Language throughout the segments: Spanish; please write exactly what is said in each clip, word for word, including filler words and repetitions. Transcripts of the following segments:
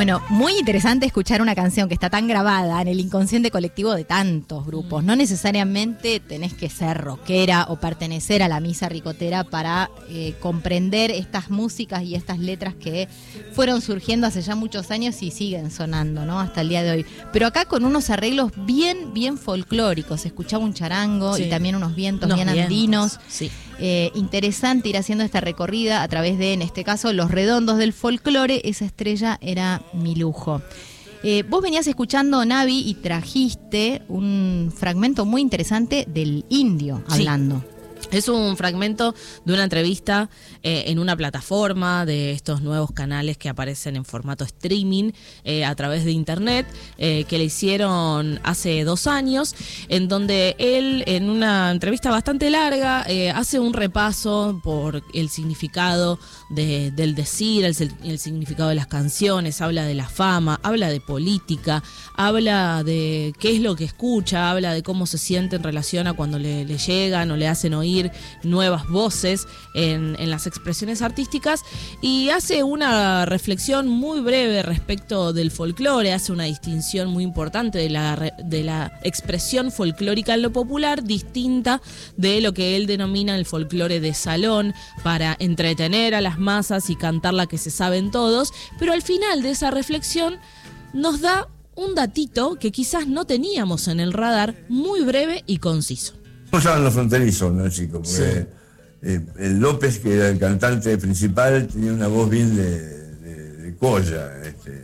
Bueno, muy interesante escuchar una canción que está tan grabada en el inconsciente colectivo de tantos grupos. No necesariamente tenés que ser rockera o pertenecer a la misa ricotera para eh, comprender estas músicas y estas letras que fueron surgiendo hace ya muchos años y siguen sonando, ¿no? Hasta el día de hoy. Pero acá con unos arreglos bien, bien folclóricos. Se escuchaba un charango, sí, y también unos vientos unos bien vientos. andinos. Sí. Eh, interesante ir haciendo esta recorrida a través de, en este caso, Los Redondos del Folclore. Esa estrella era Mi Lujo. Eh, vos venías escuchando, Navi, y trajiste un fragmento muy interesante del Indio hablando. Sí. Es un fragmento de una entrevista eh, en una plataforma de estos nuevos canales que aparecen en formato streaming eh, a través de internet, eh, que le hicieron hace dos años, en donde él, en una entrevista bastante larga, eh, hace un repaso por el significado de, del decir, el, el significado de las canciones, habla de la fama, habla de política, habla de qué es lo que escucha, habla de cómo se siente en relación a cuando le, le llegan o le hacen oír nuevas voces en, en las expresiones artísticas, y hace una reflexión muy breve respecto del folclore, hace una distinción muy importante de la, de la expresión folclórica en lo popular, distinta de lo que él denomina el folclore de salón, para entretener a las masas y cantar la que se saben todos, pero al final de esa reflexión nos da un datito que quizás no teníamos en el radar, muy breve y conciso. Usaban los fronterizos, ¿no, chicos? Porque sí. eh, el López, que era el cantante principal, tenía una voz bien de, de, de colla. Este.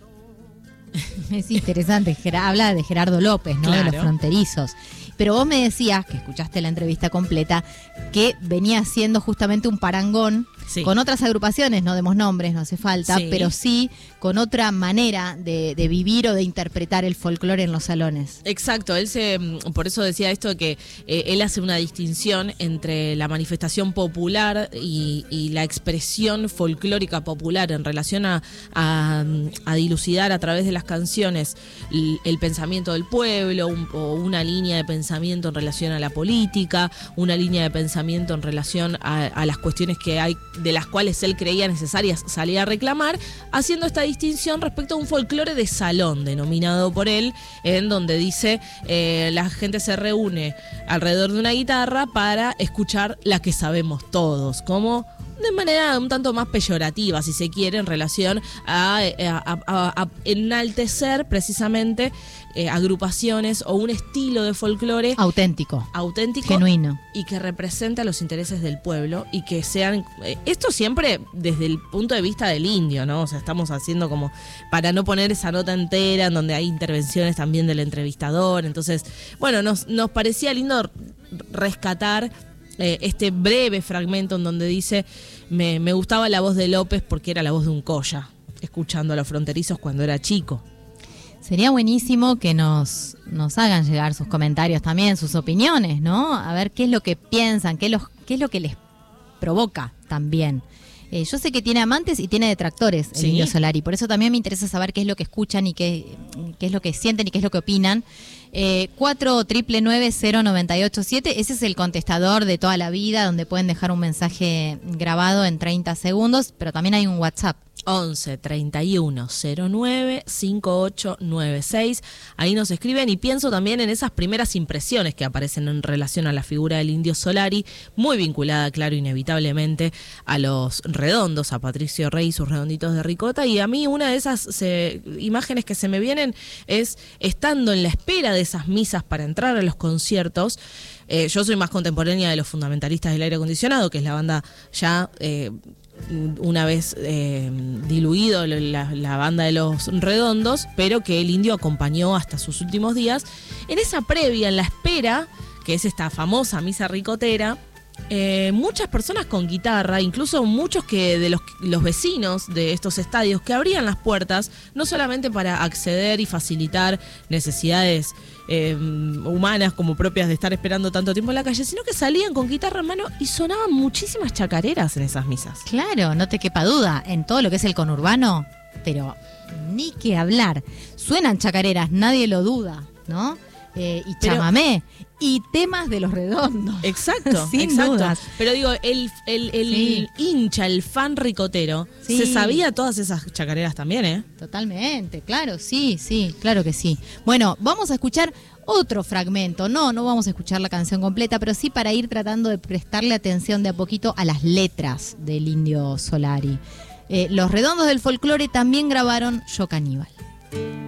Es interesante, habla de Gerardo López, ¿no? Claro. De los fronterizos. Pero vos me decías, que escuchaste la entrevista completa, que venía haciendo justamente un parangón, sí, con otras agrupaciones, no demos nombres, no hace falta, sí, pero sí con otra manera de, de vivir o de interpretar el folclore en los salones. Exacto, él se, por eso decía esto, que eh, él hace una distinción entre la manifestación popular y, y la expresión folclórica popular en relación a, a, a dilucidar a través de las canciones el, el pensamiento del pueblo, un, o una línea de pensamiento en relación a la política, una línea de pensamiento en relación a, a las cuestiones que hay, de las cuales él creía necesarias salir a reclamar, haciendo esta distinción respecto a un folclore de salón, denominado por él, en donde dice eh, la gente se reúne alrededor de una guitarra para escuchar la que sabemos todos, como de manera un tanto más peyorativa, si se quiere, en relación a, a, a, a enaltecer precisamente eh, agrupaciones o un estilo de folclore auténtico, auténtico, genuino, y que representa los intereses del pueblo, y que sean, eh, esto siempre desde el punto de vista del indio, ¿no? O sea, estamos haciendo como, para no poner esa nota entera, en donde hay intervenciones también del entrevistador. Entonces, bueno, nos, nos parecía lindo rescatar Eh, este breve fragmento en donde dice, me, me gustaba la voz de López porque era la voz de un colla, escuchando a los fronterizos cuando era chico. Sería buenísimo que nos, nos hagan llegar sus comentarios también, sus opiniones, ¿no? A ver qué es lo que piensan, qué, los, qué es lo que les provoca también. Eh, yo sé que tiene amantes y tiene detractores el, sí, Indio Solari, por eso también me interesa saber qué es lo que escuchan y qué, qué es lo que sienten y qué es lo que opinan. Eh, cuatro nueve nueve cero nueve ocho siete, ese es el contestador de toda la vida, donde pueden dejar un mensaje grabado en treinta segundos, pero también hay un WhatsApp. once treinta y uno cero nueve cincuenta y ocho noventa y seis. Ahí nos escriben, y pienso también en esas primeras impresiones que aparecen en relación a la figura del Indio Solari, muy vinculada, claro, inevitablemente a los redondos, a Patricio Rey y sus redonditos de ricota. Y a mí una de esas se, imágenes que se me vienen es estando en la espera de esas misas para entrar a los conciertos. Eh, yo soy más contemporánea de los Fundamentalistas del Aire Acondicionado, que es la banda ya... Eh, una vez eh, diluido la, la banda de los Redondos, pero que el Indio acompañó hasta sus últimos días. En esa previa, en la espera, que es esta famosa misa ricotera, eh, muchas personas con guitarra, incluso muchos que de los, los vecinos de estos estadios, que abrían las puertas, no solamente para acceder y facilitar necesidades Eh, humanas como propias de estar esperando tanto tiempo en la calle, sino que salían con guitarra en mano y sonaban muchísimas chacareras en esas misas. Claro, no te quepa duda, en todo lo que es el conurbano, pero ni que hablar. Suenan chacareras, nadie lo duda, ¿no? eh, y Pero- chamamé y temas de Los Redondos. Exacto, Sin exacto. dudas. Pero digo, el, el, el Sí. hincha, el fan ricotero, Sí. se sabía todas esas chacareras también, ¿eh? Totalmente, claro, sí, sí, claro que sí. Bueno, vamos a escuchar otro fragmento. No, no vamos a escuchar la canción completa, pero sí para ir tratando de prestarle atención de a poquito a las letras del Indio Solari. Eh, los Redondos del Folclore también grabaron Yo Caníbal.